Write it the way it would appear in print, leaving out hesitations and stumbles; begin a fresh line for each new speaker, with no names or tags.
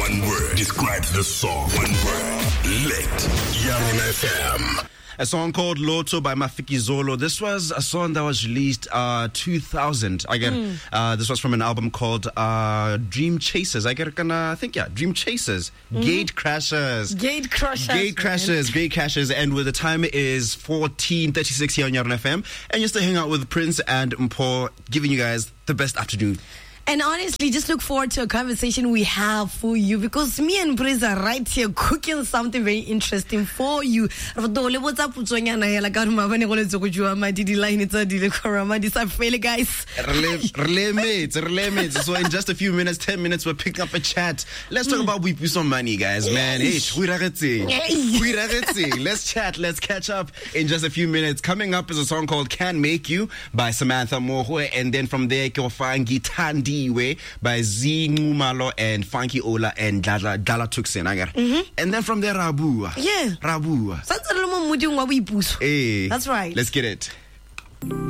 One word describes the song. One word. Lit. Young FM.
A song called Loto by Mafiki Zolo. This was a song that was released 2000. This was from an album called Dream Chasers. Dream Chasers. Gate Crashers.
Gate Crashers.
And with the time is 14:36 here on Yarn FM. And you're still hanging out with Prince and Mpo, giving you guys the best afternoon.
And honestly, just look forward to a conversation we have for you, because me and Briz are right here cooking something very interesting for you. Guys.
So in just a few minutes, 10 minutes, we're picking up a chat. Let's talk about we put some money, guys, man. Hey, let's chat, let's catch up in just a few minutes. Coming up is a song called Can Make You by Samantha Mohoe, and then from there, Kyofangi Tandi by Z Ngumalo and Funky Ola and Dala Tuxen. And then from there, Rabu.
Yeah.
Rabu.
That's right.
Let's get it.